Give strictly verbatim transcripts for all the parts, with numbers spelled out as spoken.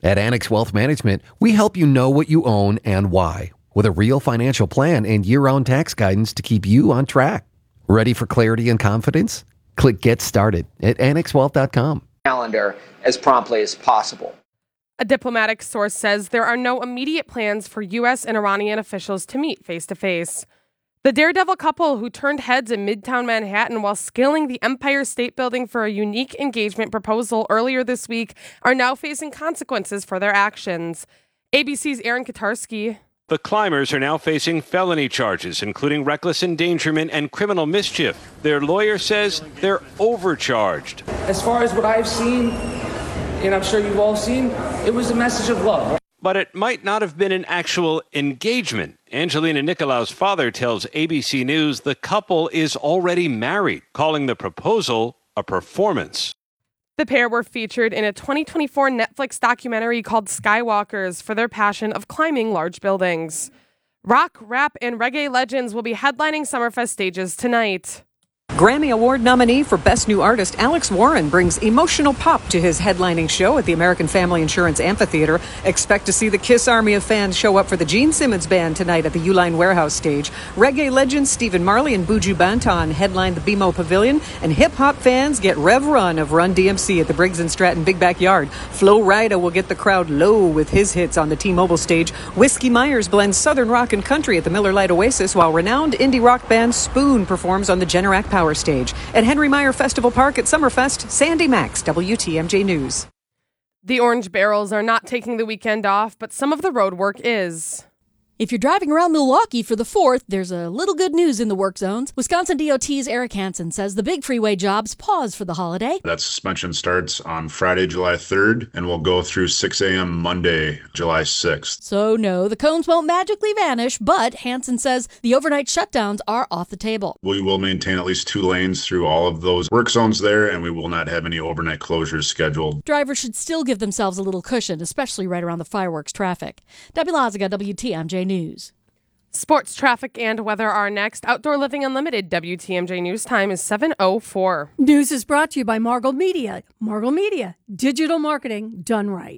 At Annex Wealth Management, we help you know what you own and why, with a real financial plan and year-round tax guidance to keep you on track. Ready for clarity and confidence? Click Get Started at annex wealth dot com. Calendar as promptly as possible. A diplomatic source says there are no immediate plans for U S and Iranian officials to meet face-to-face. The daredevil couple who turned heads in Midtown Manhattan while scaling the Empire State Building for a unique engagement proposal earlier this week are now facing consequences for their actions. A B C's Aaron Katarski. The climbers are now facing felony charges, including reckless endangerment and criminal mischief. Their lawyer says they're overcharged. As far as what I've seen, and I'm sure you've all seen, it was a message of love. But it might not have been an actual engagement. Angelina Nicolaou's father tells A B C News the couple is already married, calling the proposal a performance. The pair were featured in a twenty twenty-four Netflix documentary called Skywalkers for their passion of climbing large buildings. Rock, rap, and reggae legends will be headlining Summerfest stages tonight. Grammy Award nominee for Best New Artist Alex Warren brings emotional pop to his headlining show at the American Family Insurance Amphitheater. Expect to see the Kiss Army of fans show up for the Gene Simmons Band tonight at the Uline Warehouse stage. Reggae legends Stephen Marley and Buju Banton headline the B M O Pavilion, and hip-hop fans get Rev Run of Run D M C at the Briggs and Stratton Big Backyard. Flo Rida will get the crowd low with his hits on the T-Mobile stage. Whiskey Myers blends Southern rock and country at the Miller Lite Oasis, while renowned indie rock band Spoon performs on the Generac Power stage. At Henry Meyer Festival Park at Summerfest, Sandy Max, W T M J News. The Orange Barrels are not taking the weekend off, but some of the road work is. If you're driving around Milwaukee for the fourth, there's a little good news in the work zones. Wisconsin D O T's Eric Hansen says the big freeway jobs pause for the holiday. That suspension starts on Friday, July third, and will go through six a.m. Monday, July sixth. So no, the cones won't magically vanish, but Hansen says the overnight shutdowns are off the table. We will maintain at least two lanes through all of those work zones there, and we will not have any overnight closures scheduled. Drivers should still give themselves a little cushion, especially right around the fireworks traffic. Debbie Lazaga, W T M J News. Sports, traffic, and weather are next. Outdoor Living Unlimited, W T M J News time is seven oh four. News is brought to you by Margle Media. Margle Media, digital marketing done right.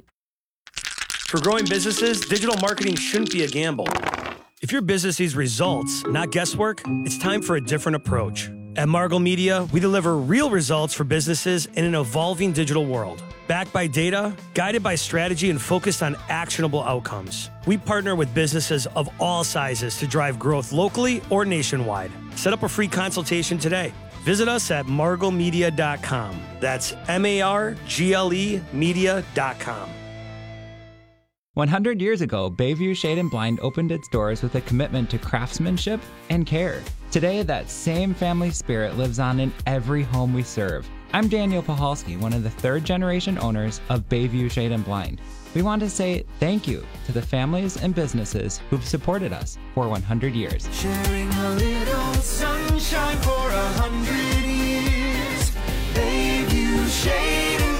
For growing businesses, digital marketing shouldn't be a gamble. If your business needs results, not guesswork, it's time for a different approach. At Margle Media, we deliver real results for businesses in an evolving digital world. Backed by data, guided by strategy, and focused on actionable outcomes. We partner with businesses of all sizes to drive growth locally or nationwide. Set up a free consultation today. Visit us at margle media dot com. That's M A R G L E media dot com. one hundred years ago, Bayview Shade and Blind opened its doors with a commitment to craftsmanship and care. Today, that same family spirit lives on in every home we serve. I'm Daniel Pahalski, one of the third-generation owners of Bayview Shade and Blind. We want to say thank you to the families and businesses who've supported us for one hundred years. Sharing a little sunshine for a hundred years. Bayview Shade and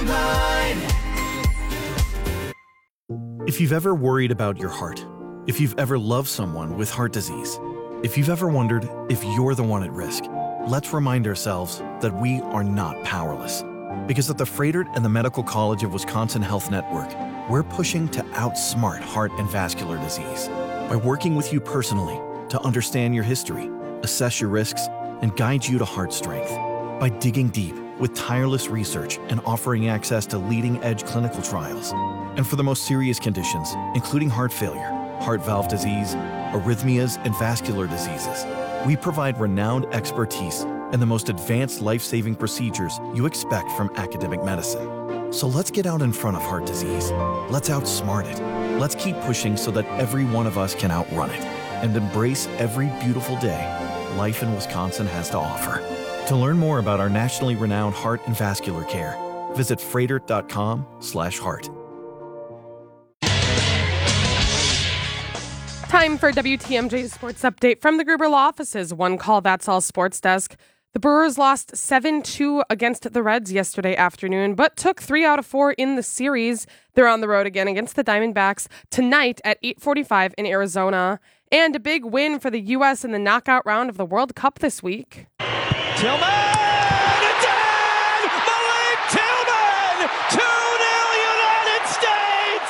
Blind. If you've ever worried about your heart, if you've ever loved someone with heart disease, if you've ever wondered if you're the one at risk, let's remind ourselves that we are not powerless. Because at the Froedtert and the Medical College of Wisconsin Health Network, we're pushing to outsmart heart and vascular disease by working with you personally to understand your history, assess your risks, and guide you to heart strength. By digging deep with tireless research and offering access to leading-edge clinical trials. And for the most serious conditions, including heart failure, heart valve disease, arrhythmias, and vascular diseases, we provide renowned expertise and the most advanced life-saving procedures you expect from academic medicine. So let's get out in front of heart disease. Let's outsmart it. Let's keep pushing so that every one of us can outrun it and embrace every beautiful day life in Wisconsin has to offer. To learn more about our nationally renowned heart and vascular care, visit froedtert dot com slash heart. Time for W T M J Sports Update from the Gruber Law Office's One Call That's All Sports Desk. The Brewers lost seven two against the Reds yesterday afternoon, but took three out of four in the series. They're on the road again against the Diamondbacks tonight at eight forty-five in Arizona. And a big win for the U S in the knockout round of the World Cup this week. Tillman!